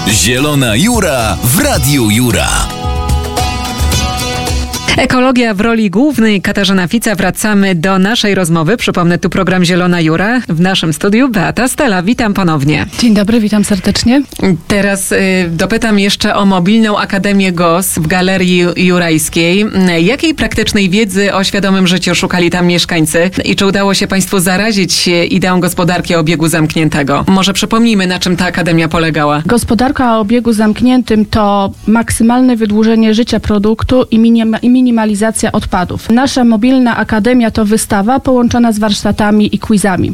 Zielona Jura w Radiu Jura. Ekologia w roli głównej. Katarzyna Fica. Wracamy do naszej rozmowy. Przypomnę, tu program Zielona Jura. W naszym studiu Beata Stela. Witam ponownie. Dzień dobry, witam serdecznie. Teraz dopytam jeszcze o mobilną Akademię GOS w Galerii Jurajskiej. Jakiej praktycznej wiedzy o świadomym życiu szukali tam mieszkańcy i czy udało się Państwu zarazić ideą gospodarki o obiegu zamkniętego? Może przypomnijmy, na czym ta akademia polegała. Gospodarka o obiegu zamkniętym to maksymalne wydłużenie życia produktu i minimalizacja odpadów. Nasza mobilna akademia to wystawa połączona z warsztatami i quizami.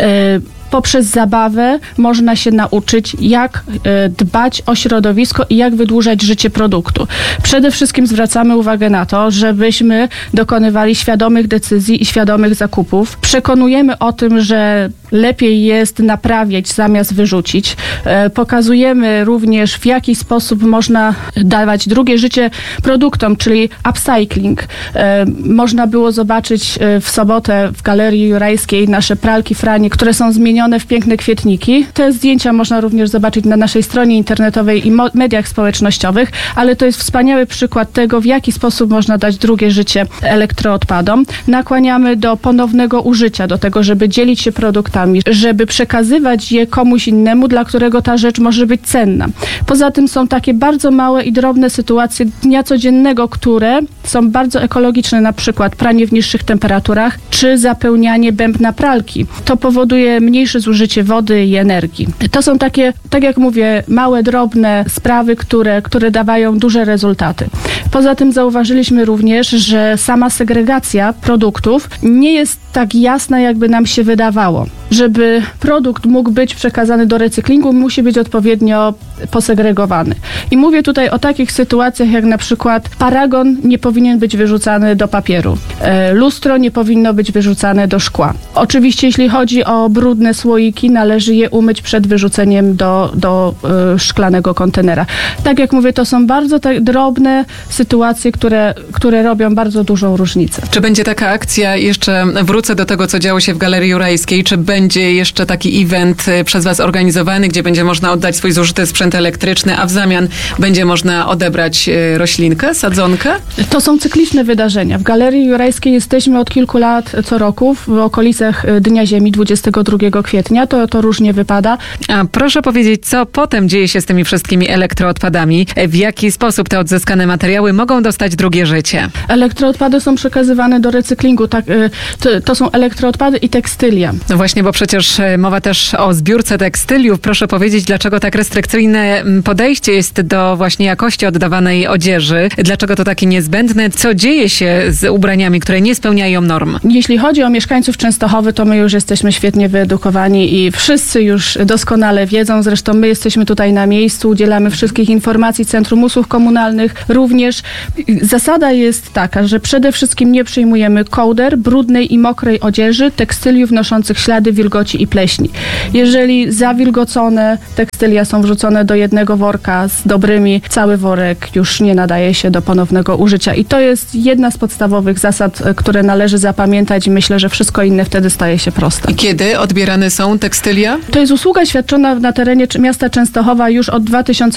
Poprzez zabawę można się nauczyć, jak dbać o środowisko i jak wydłużać życie produktu. Przede wszystkim zwracamy uwagę na to, żebyśmy dokonywali świadomych decyzji i świadomych zakupów. Przekonujemy o tym, że lepiej jest naprawiać zamiast wyrzucić. Pokazujemy również, w jaki sposób można dawać drugie życie produktom, czyli upcycling. Można było zobaczyć w sobotę w Galerii Jurajskiej nasze pralki Franie, które są zmienione w piękne kwietniki. Te zdjęcia można również zobaczyć na naszej stronie internetowej i mediach społecznościowych, ale to jest wspaniały przykład tego, w jaki sposób można dać drugie życie elektroodpadom. Nakłaniamy do ponownego użycia, do tego, żeby dzielić się produktami, żeby przekazywać je komuś innemu, dla którego ta rzecz może być cenna. Poza tym są takie bardzo małe i drobne sytuacje dnia codziennego, które są bardzo ekologiczne, na przykład pranie w niższych temperaturach, czy zapełnianie bębna pralki. To powoduje mniejsze zużycie wody i energii. To są takie, tak jak mówię, małe, drobne sprawy, które dawają duże rezultaty. Poza tym zauważyliśmy również, że sama segregacja produktów nie jest tak jasna, jakby nam się wydawało. Żeby produkt mógł być przekazany do recyklingu, musi być odpowiednio posegregowany. I mówię tutaj o takich sytuacjach, jak na przykład paragon nie powinien być wyrzucany do papieru. Lustro nie powinno być wyrzucane do szkła. Oczywiście, jeśli chodzi o brudne słoiki, należy je umyć przed wyrzuceniem do szklanego kontenera. Tak jak mówię, to są bardzo drobne sytuacje, które robią bardzo dużą różnicę. Czy będzie taka akcja, jeszcze wrócę do tego, co działo się w Galerii Jurajskiej, czy będzie jeszcze taki event przez Was organizowany, gdzie będzie można oddać swój zużyty sprzęt elektryczny, a w zamian będzie można odebrać roślinkę, sadzonkę? To są cykliczne wydarzenia. W Galerii Jurajskiej jesteśmy od kilku lat co roku w okolicach Dnia Ziemi 22 kwietnia. To różnie wypada. A proszę powiedzieć, co potem dzieje się z tymi wszystkimi elektroodpadami? W jaki sposób te odzyskane materiały mogą dostać drugie życie? Elektroodpady są przekazywane do recyklingu. Tak, to są elektroodpady i tekstylia. No właśnie, bo przecież mowa też o zbiórce tekstyliów. Proszę powiedzieć, dlaczego tak restrykcyjne podejście jest do właśnie jakości oddawanej odzieży? Dlaczego to takie niezbędne? Co dzieje się z ubraniami, które nie spełniają norm? Jeśli chodzi o mieszkańców Częstochowy, to my już jesteśmy świetnie wyedukowani i wszyscy już doskonale wiedzą. Zresztą my jesteśmy tutaj na miejscu, udzielamy wszystkich informacji Centrum Usług Komunalnych. Również zasada jest taka, że przede wszystkim nie przyjmujemy kołder, brudnej i mokrej odzieży, tekstyliów noszących ślady wilgoci i pleśni. Jeżeli zawilgocone tekstylia są wrzucone do jednego worka z dobrymi, cały worek już nie nadaje się do ponownego użycia. I to jest jedna z podstawowych zasad, które należy zapamiętać i myślę, że wszystko inne wtedy staje się proste. I kiedy odbierane są tekstylia? To jest usługa świadczona na terenie miasta Częstochowa już od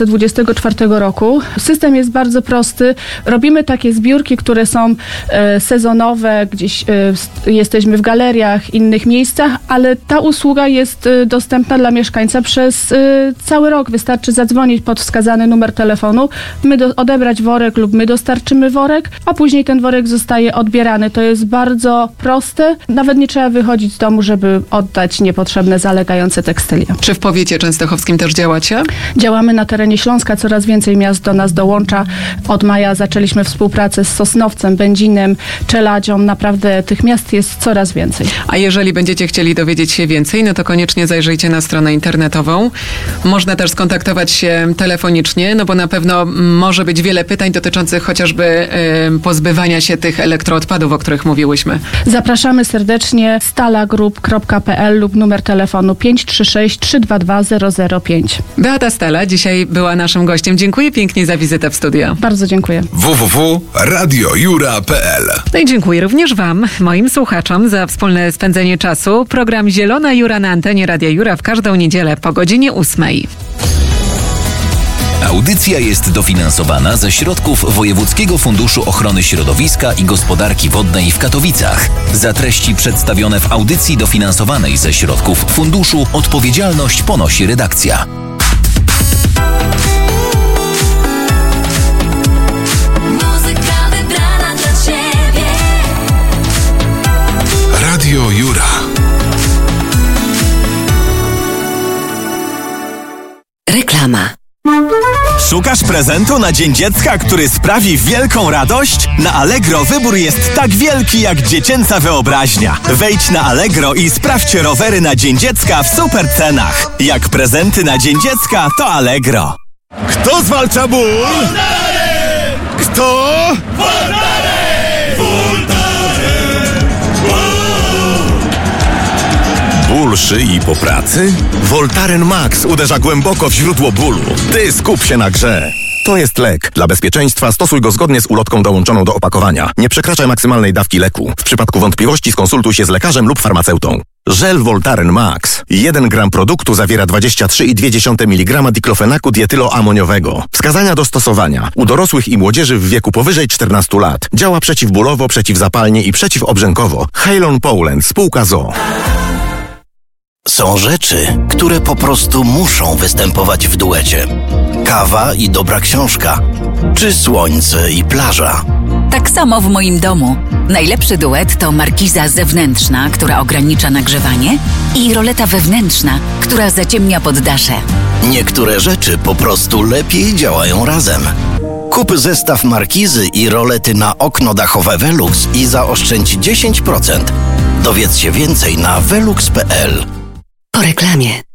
2024 roku. System jest bardzo prosty. Robimy takie zbiórki, które są sezonowe, gdzieś jesteśmy w galeriach, innych miejscach, ale ta usługa jest dostępna dla mieszkańca przez cały rok. Wystarczy zadzwonić pod wskazany numer telefonu, odebrać worek lub my dostarczymy worek, a później ten worek zostaje odbierany. To jest bardzo proste. Nawet nie trzeba wychodzić z domu, żeby oddać niepotrzebne, zalegające tekstylia. Czy w powiecie częstochowskim też działacie? Działamy na terenie Śląska. Coraz więcej miast do nas dołącza. Od maja zaczęliśmy współpracę z Sosnowcem, Będzinem, Czeladzią. Naprawdę tych miast jest coraz więcej. A jeżeli będziecie chcieli dowiedzieć się więcej, no to koniecznie zajrzyjcie na stronę internetową. Można też skontaktować się telefonicznie, no bo na pewno może być wiele pytań dotyczących chociażby pozbywania się tych elektroodpadów, o których mówiłyśmy. Zapraszamy serdecznie, stalagroup.pl lub numer telefonu 536 322 005. Beata Stela dzisiaj była naszym gościem. Dziękuję pięknie za wizytę w studio. Bardzo dziękuję. www.radiojura.pl. No i dziękuję również Wam, moim słuchaczom, za wspólne spędzenie czasu. Program Zielona Jura na antenie Radia Jura w każdą niedzielę po godzinie 8. Audycja jest dofinansowana ze środków Wojewódzkiego Funduszu Ochrony Środowiska i Gospodarki Wodnej w Katowicach. Za treści przedstawione w audycji dofinansowanej ze środków funduszu odpowiedzialność ponosi redakcja. Radio Jura. Reklama. Szukasz prezentu na Dzień Dziecka, który sprawi wielką radość? Na Allegro wybór jest tak wielki jak dziecięca wyobraźnia. Wejdź na Allegro i sprawdź rowery na Dzień Dziecka w super cenach. Jak prezenty na Dzień Dziecka, to Allegro. Kto zwalcza ból? Voltaren! Kto? Voltaren! Voltaren! Ból szyi po pracy? Voltaren Max uderza głęboko w źródło bólu. Ty skup się na grze. To jest lek. Dla bezpieczeństwa stosuj go zgodnie z ulotką dołączoną do opakowania. Nie przekraczaj maksymalnej dawki leku. W przypadku wątpliwości skonsultuj się z lekarzem lub farmaceutą. Żel Voltaren Max. 1 gram produktu zawiera 23,2 mg diklofenaku dietyloamoniowego. Wskazania do stosowania. U dorosłych i młodzieży w wieku powyżej 14 lat. Działa przeciwbólowo, przeciwzapalnie i przeciwobrzękowo. Halon Poland, spółka ZOO. Są rzeczy, które po prostu muszą występować w duecie. Kawa i dobra książka, czy słońce i plaża. Tak samo w moim domu. Najlepszy duet to markiza zewnętrzna, która ogranicza nagrzewanie, i roleta wewnętrzna, która zaciemnia poddasze. Niektóre rzeczy po prostu lepiej działają razem. Kup zestaw markizy i rolety na okno dachowe Velux i zaoszczędź 10%. Dowiedz się więcej na velux.pl. Po reklamie.